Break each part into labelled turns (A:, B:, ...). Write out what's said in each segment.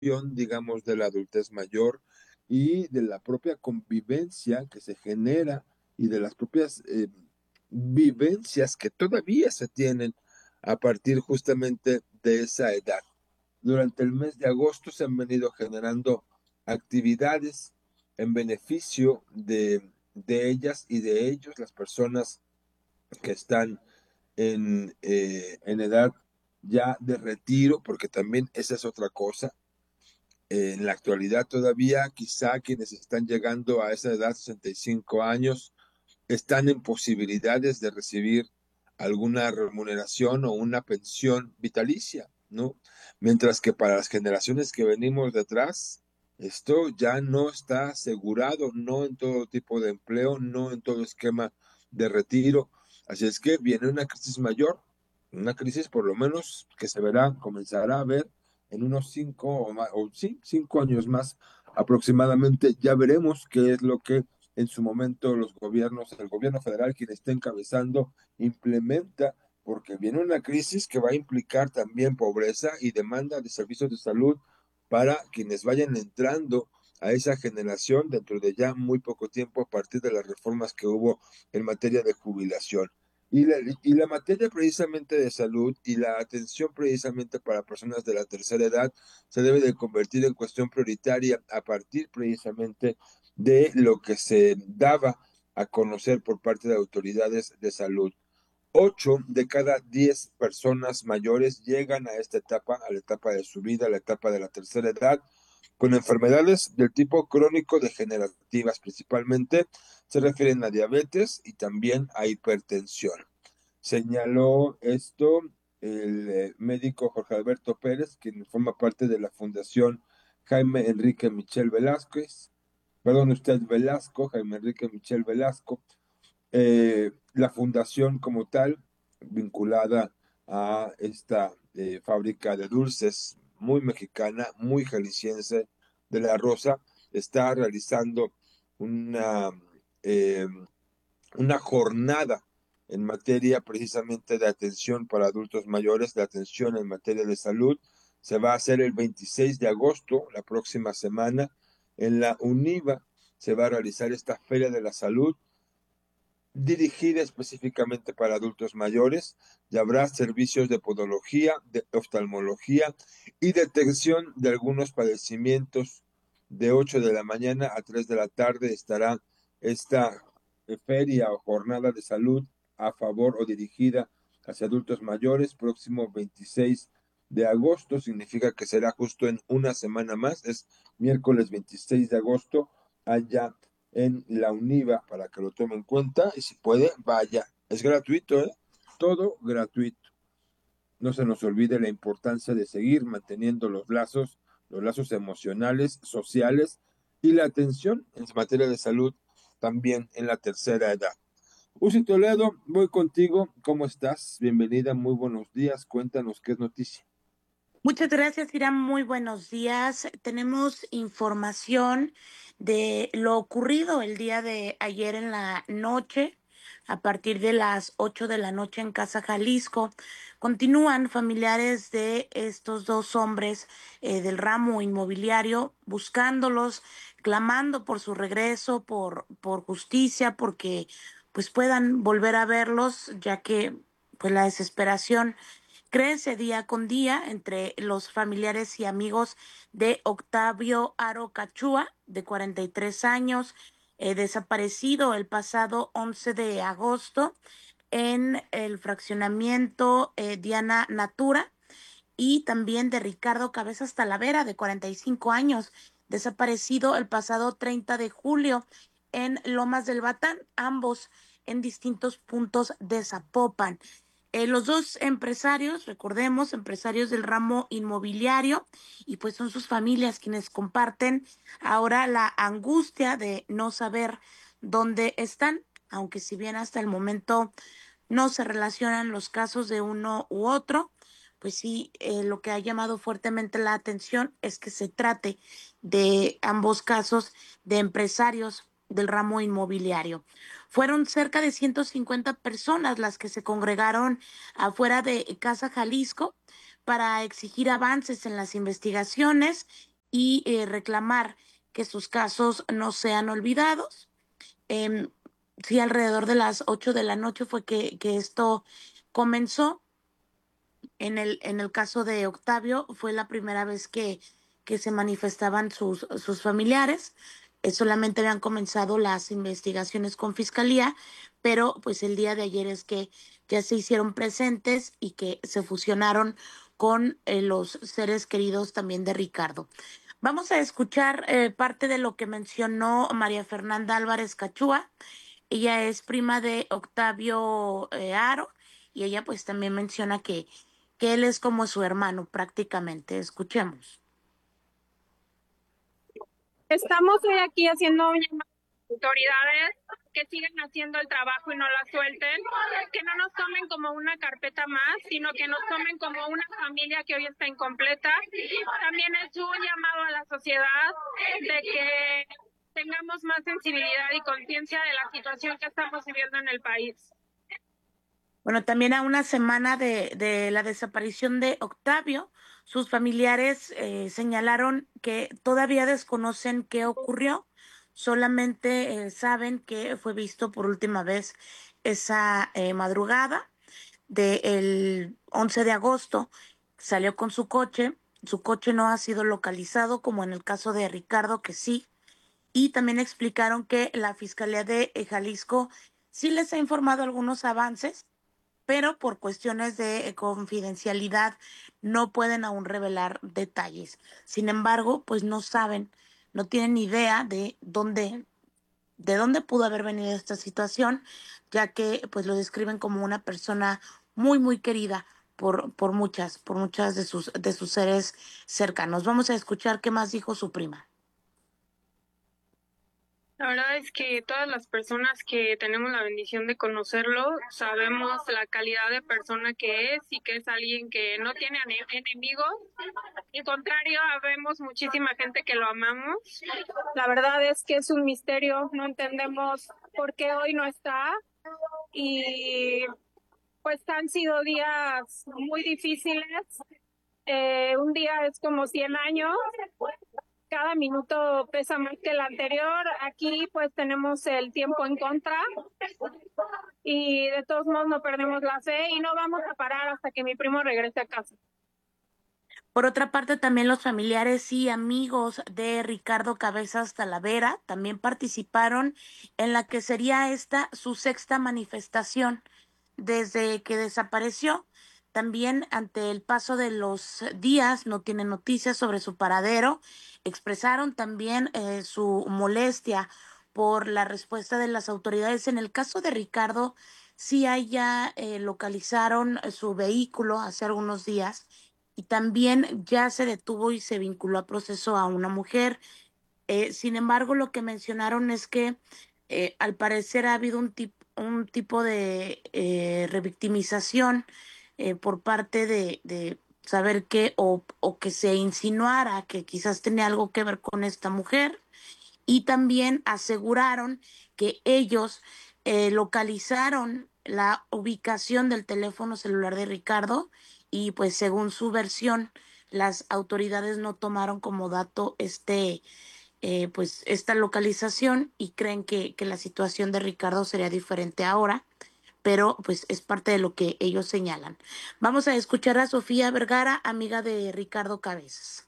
A: digamos, de la adultez mayor y de la propia convivencia que se genera y de las propias vivencias que todavía se tienen a partir justamente de esa edad. Durante el mes de agosto se han venido generando actividades en beneficio de ellas y de ellos, las personas que están en edad ya de retiro, porque también esa es otra cosa. En la actualidad todavía quizá quienes están llegando a esa edad, 65 años, están en posibilidades de recibir alguna remuneración o una pensión vitalicia, ¿no? Mientras que para las generaciones que venimos detrás, esto ya no está asegurado, no en todo tipo de empleo, no en todo esquema de retiro. Así es que viene una crisis mayor, una crisis por lo menos que se verá, comenzará a ver en unos 5 o sí, 5 años más aproximadamente. Ya veremos qué es lo que en su momento los gobiernos, el gobierno federal, quien esté encabezando, implementa, porque viene una crisis que va a implicar también pobreza y demanda de servicios de salud para quienes vayan entrando a esa generación dentro de ya muy poco tiempo a partir de las reformas que hubo en materia de jubilación. Y la materia precisamente de salud y la atención precisamente para personas de la tercera edad se debe de convertir en cuestión prioritaria a partir precisamente de lo que se daba a conocer por parte de autoridades de salud. 8 de cada 10 personas mayores llegan a esta etapa, a la etapa de su vida, a la etapa de la tercera edad, con enfermedades del tipo crónico-degenerativas principalmente. Se refieren a diabetes y también a hipertensión. Señaló esto el médico Jorge Alberto Pérez, quien forma parte de la Fundación Jaime Enrique Michel Velázquez, perdón, usted Velasco, Jaime Enrique Michel Velasco, la fundación como tal, vinculada a esta fábrica de dulces muy mexicana, muy jalisciense de La Rosa, está realizando una, eh, una jornada en materia precisamente de atención para adultos mayores, de atención en materia de salud. Se va a hacer el 26 de agosto, la próxima semana, en la UNIVA. Se va a realizar esta Feria de la Salud dirigida específicamente para adultos mayores, y habrá servicios de podología, de oftalmología y detección de algunos padecimientos. De 8 de la mañana a 3 de la tarde estará esta feria o jornada de salud a favor o dirigida hacia adultos mayores, próximo 26 de agosto, significa que será justo en una semana más, es miércoles 26 de agosto, allá en la UNIVA, para que lo tome en cuenta y si puede, vaya. Es gratuito, ¿eh? Todo gratuito. No se nos olvide la importancia de seguir manteniendo los lazos emocionales, sociales y la atención en materia de salud también en la tercera edad. Uzi Toledo, voy contigo. ¿Cómo estás? Bienvenida, muy buenos días. Cuéntanos qué es noticia.
B: Muchas gracias, Irán. Muy buenos días. Tenemos información de lo ocurrido el día de ayer en la noche, a partir de las 8 de la noche en Casa Jalisco. Continúan familiares de estos dos hombres del ramo inmobiliario buscándolos, clamando por su regreso, por justicia, porque pues puedan volver a verlos, ya que pues la desesperación crece día con día entre los familiares y amigos de Octavio Aro Cachúa, de 43 años, desaparecido el pasado 11 de agosto en el fraccionamiento Diana Natura, y también de Ricardo Cabezas Talavera, de 45 años, desaparecido el pasado 30 de julio en Lomas del Batán, ambos en distintos puntos de Zapopan. Los dos empresarios, recordemos, empresarios del ramo inmobiliario, y pues son sus familias quienes comparten ahora la angustia de no saber dónde están, aunque si bien hasta el momento no se relacionan los casos de uno u otro, pues sí, lo que ha llamado fuertemente la atención es que se trate de ambos casos de empresarios del ramo inmobiliario. Fueron cerca de 150 personas las que se congregaron afuera de Casa Jalisco para exigir avances en las investigaciones y reclamar que sus casos no sean olvidados. Sí, alrededor de las 8 de la noche fue que esto comenzó. En el caso de Octavio, fue la primera vez que se manifestaban sus familiares. Solamente habían comenzado las investigaciones con fiscalía, pero pues el día de ayer es que ya se hicieron presentes y que se fusionaron con los seres queridos también de Ricardo. Vamos a escuchar parte de lo que mencionó María Fernanda Álvarez Cachúa. Ella es prima de Octavio Aro y ella pues también menciona que él es como su hermano prácticamente. Escuchemos.
C: Estamos hoy aquí haciendo un llamado a las autoridades que sigan haciendo el trabajo y no la suelten, que no nos tomen como una carpeta más, sino que nos tomen como una familia que hoy está incompleta. También es un llamado a la sociedad de que tengamos más sensibilidad y conciencia de la situación que estamos viviendo en el país.
B: Bueno, también a una semana de la desaparición de Octavio, sus familiares señalaron que todavía desconocen qué ocurrió, solamente saben que fue visto por última vez esa madrugada del 11 de agosto. Salió con su coche no ha sido localizado como en el caso de Ricardo, que sí, y también explicaron que la Fiscalía de Jalisco sí les ha informado algunos avances, pero por cuestiones de confidencialidad no pueden aún revelar detalles. Sin embargo, pues no saben, no tienen idea de dónde pudo haber venido esta situación, ya que pues lo describen como una persona muy, muy querida por muchas de sus seres cercanos. Vamos a escuchar qué más dijo su prima.
C: La verdad es que todas las personas que tenemos la bendición de conocerlo, sabemos la calidad de persona que es y que es alguien que no tiene enemigos. Al contrario, vemos muchísima gente que lo amamos. La verdad es que es un misterio, no entendemos por qué hoy no está y pues han sido días muy difíciles. Un día es como 100 años, cada minuto pesa más que el anterior. Aquí pues tenemos el tiempo en contra y de todos modos no perdemos la fe y no vamos a parar hasta que mi primo regrese a casa.
B: Por otra parte, también los familiares y amigos de Ricardo Cabezas Talavera también participaron en la que sería esta su sexta manifestación desde que desapareció. También ante el paso de los días no tienen noticias sobre su paradero. Expresaron también su molestia por la respuesta de las autoridades. En el caso de Ricardo, sí ya localizaron su vehículo hace algunos días y también ya se detuvo y se vinculó a proceso a una mujer. Sin embargo, lo que mencionaron es que al parecer ha habido un tipo de revictimización por parte de saber que o que se insinuara que quizás tenía algo que ver con esta mujer y también aseguraron que ellos localizaron la ubicación del teléfono celular de Ricardo y pues según su versión las autoridades no tomaron como dato pues esta localización y creen que la situación de Ricardo sería diferente ahora, pero pues es parte de lo que ellos señalan. Vamos a escuchar a Sofía Vergara, amiga de Ricardo Cabezas.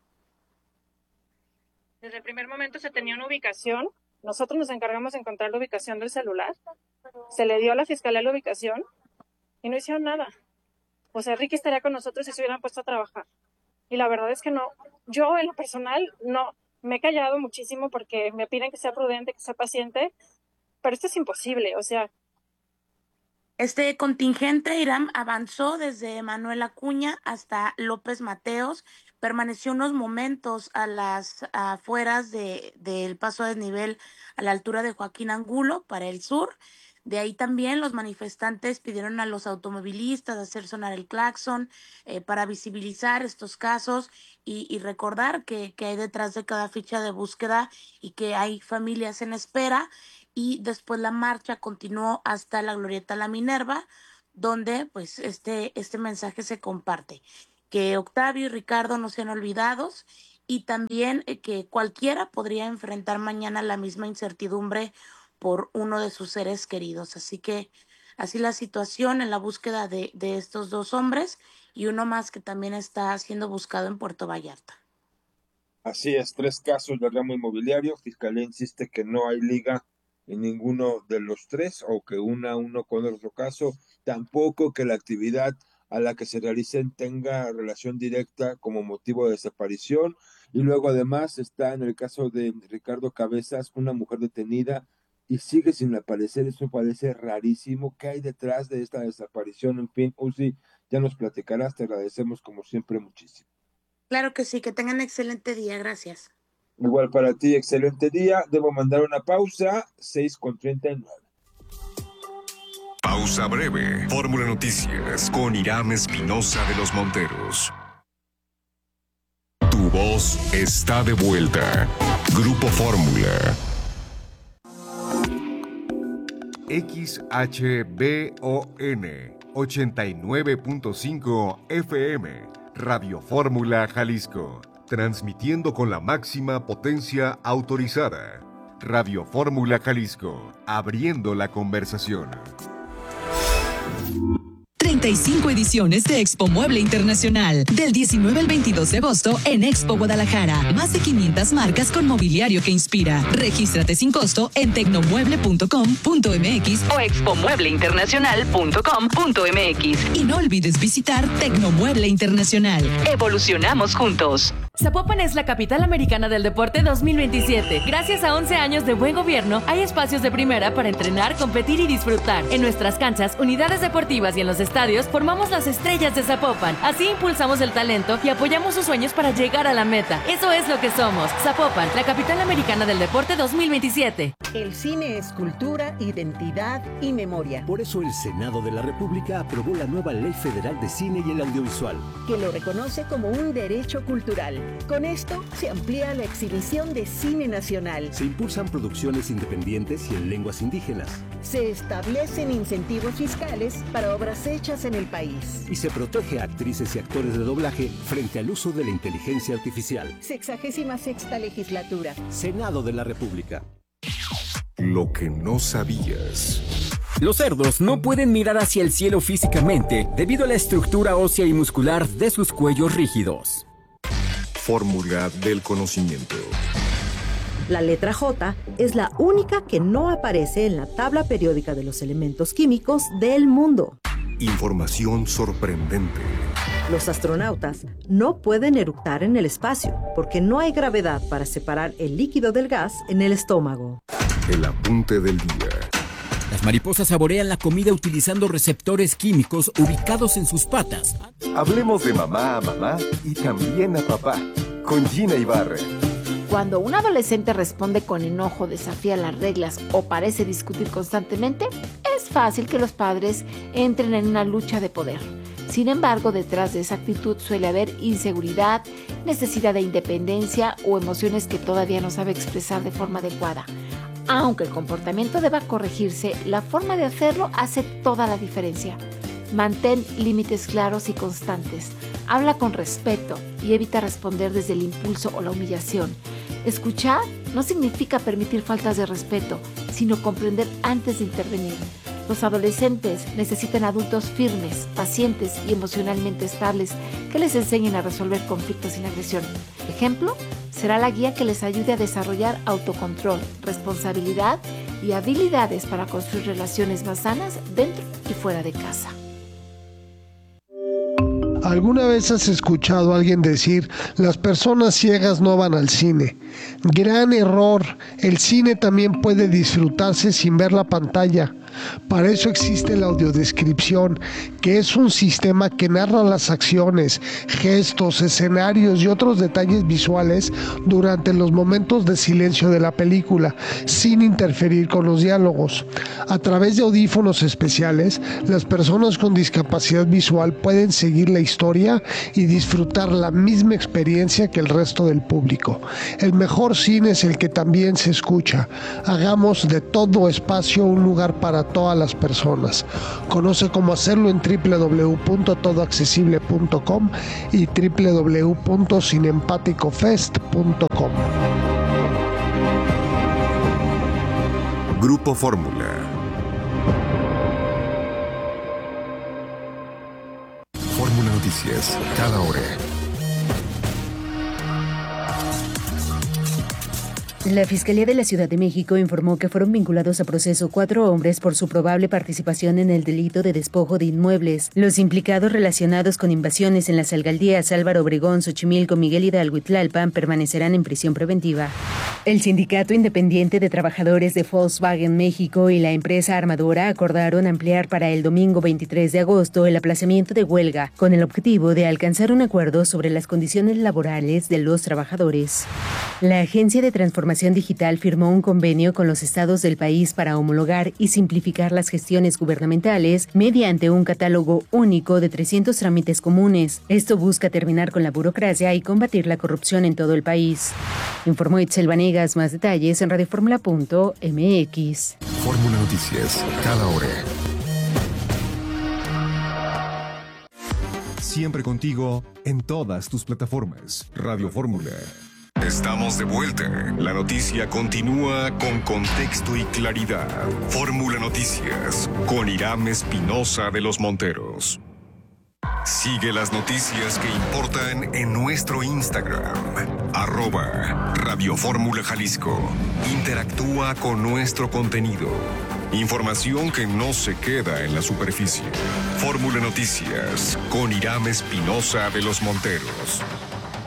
C: Desde el primer momento se tenía una ubicación. Nosotros nos encargamos de encontrar la ubicación del celular. Se le dio a la fiscalía la ubicación y no hicieron nada. O sea, Ricky estaría con nosotros si se hubieran puesto a trabajar. Y la verdad es que no. Yo, en lo personal, no. Me he callado muchísimo porque me piden que sea prudente, que sea paciente, pero esto es imposible. O sea,
B: Este contingente Irán avanzó desde Manuel Acuña hasta López Mateos, permaneció unos momentos a las afueras del paso a desnivel a la altura de Joaquín Angulo para el sur. De ahí también los manifestantes pidieron a los automovilistas hacer sonar el claxon para visibilizar estos casos y recordar que hay detrás de cada ficha de búsqueda y que hay familias en espera y después la marcha continuó hasta la Glorieta La Minerva, donde pues este mensaje se comparte, que Octavio y Ricardo no sean olvidados y también que cualquiera podría enfrentar mañana la misma incertidumbre por uno de sus seres queridos. Así que así la situación en la búsqueda de estos dos hombres y uno más que también está siendo buscado en Puerto Vallarta.
A: Así es, 3 casos del ramo inmobiliario. Fiscalía insiste que no hay liga en ninguno de los 3 o que uno con el otro caso. Tampoco que la actividad a la que se realicen tenga relación directa como motivo de desaparición. Y luego además está en el caso de Ricardo Cabezas, una mujer detenida y sigue sin aparecer. Eso parece rarísimo. ¿Qué hay detrás de esta desaparición? En fin, Uzi, ya nos platicarás. Te agradecemos como siempre muchísimo.
B: Claro que sí, que tengan excelente día, gracias.
A: Igual para ti, excelente día. Debo mandar una pausa, 6:39.
D: Pausa breve. Fórmula Noticias con Irán Espinosa de los Monteros. Tu voz está de vuelta. Grupo Fórmula.
E: XHBON 89.5 FM. Radio Fórmula Jalisco, transmitiendo con la máxima potencia autorizada. Radio Fórmula Jalisco, abriendo la conversación.
F: 35 ediciones de Expo Mueble Internacional, del 19 al 22 de agosto en Expo Guadalajara. Más de 500 marcas con mobiliario que inspira. Regístrate sin costo en tecnomueble.com.mx o expomuebleinternacional.com.mx. Y no olvides visitar Tecnomueble Internacional. Evolucionamos juntos.
G: Zapopan es la capital americana del deporte 2027. Gracias a 11 años de buen gobierno, hay espacios de primera para entrenar, competir y disfrutar. En nuestras canchas, unidades deportivas y en los estadios, formamos las estrellas de Zapopan. Así impulsamos el talento y apoyamos sus sueños para llegar a la meta. Eso es lo que somos. Zapopan, la capital americana del deporte 2027.
H: El cine es cultura, identidad y memoria.
I: Por eso el Senado de la República aprobó la nueva Ley Federal de Cine y el Audiovisual,
H: que lo reconoce como un derecho cultural. Con esto se amplía la exhibición de cine nacional.
I: Se impulsan producciones independientes y en lenguas indígenas.
H: Se establecen incentivos fiscales para obras hechas en el país.
I: Y se protege a actrices y actores de doblaje frente al uso de la inteligencia artificial.
H: 66ª legislatura.
I: Senado de la República.
D: Lo que no sabías.
J: Los cerdos no pueden mirar hacia el cielo físicamente debido a la estructura ósea y muscular de sus cuellos rígidos.
D: Fórmula del conocimiento.
K: La letra J es la única que no aparece en la tabla periódica de los elementos químicos del mundo.
D: Información sorprendente.
K: Los astronautas no pueden eructar en el espacio porque no hay gravedad para separar el líquido del gas en el estómago.
D: El apunte del día.
J: Las mariposas saborean la comida utilizando receptores químicos ubicados en sus patas.
L: Hablemos de mamá a mamá y también a papá, con Gina Ibarra.
M: Cuando un adolescente responde con enojo, desafía las reglas o parece discutir constantemente, es fácil que los padres entren en una lucha de poder. Sin embargo, detrás de esa actitud suele haber inseguridad, necesidad de independencia o emociones que todavía no sabe expresar de forma adecuada. Aunque el comportamiento deba corregirse, la forma de hacerlo hace toda la diferencia. Mantén límites claros y constantes. Habla con respeto y evita responder desde el impulso o la humillación. Escuchar no significa permitir faltas de respeto, sino comprender antes de intervenir. Los adolescentes necesitan adultos firmes, pacientes y emocionalmente estables que les enseñen a resolver conflictos sin agresión. Ejemplo, será la guía que les ayude a desarrollar autocontrol, responsabilidad y habilidades para construir relaciones más sanas dentro y fuera de casa.
N: ¿Alguna vez has escuchado a alguien decir, las personas ciegas no van al cine? Gran error, el cine también puede disfrutarse sin ver la pantalla. Para eso existe la audiodescripción, que es un sistema que narra las acciones, gestos, escenarios y otros detalles visuales durante los momentos de silencio de la película, sin interferir con los diálogos. A través de audífonos especiales, las personas con discapacidad visual pueden seguir la historia y disfrutar la misma experiencia que el resto del público. El mejor cine es el que también se escucha. Hagamos de todo espacio un lugar para todas las personas. Conoce cómo hacerlo en www.todoaccesible.com y www.sinempaticofest.com.
E: Grupo Fórmula. Fórmula Noticias, cada hora.
O: La Fiscalía de la Ciudad de México informó que fueron vinculados a proceso 4 hombres por su probable participación en el delito de despojo de inmuebles. Los implicados relacionados con invasiones en las alcaldías Álvaro Obregón, Xochimilco, Miguel Hidalgo y Tlalpan permanecerán en prisión preventiva. El Sindicato Independiente de Trabajadores de Volkswagen México y la empresa armadora acordaron ampliar para el domingo 23 de agosto el aplazamiento de huelga, con el objetivo de alcanzar un acuerdo sobre las condiciones laborales de los trabajadores. La Agencia de Transformación Digital firmó un convenio con los estados del país para homologar y simplificar las gestiones gubernamentales mediante un catálogo único de 300 trámites comunes. Esto busca terminar con la burocracia y combatir la corrupción en todo el país. Informó Itzel Vanegas. Más detalles en radioformula.mx.
E: Fórmula Noticias, cada hora. Siempre contigo en todas tus plataformas. Radio Fórmula. Estamos de vuelta. La noticia continúa con contexto y claridad. Fórmula Noticias con Irán Espinosa de los Monteros. Sigue las noticias que importan en nuestro Instagram, @Radio Fórmula Jalisco. Interactúa con nuestro contenido. Información que no se queda en la superficie. Fórmula Noticias con Irán Espinosa de los Monteros.